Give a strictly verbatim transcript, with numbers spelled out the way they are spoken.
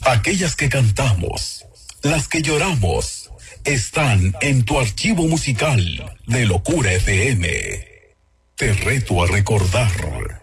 aquellas que cantamos, las que lloramos, están en tu archivo musical de Locura F M. Te reto a recordar.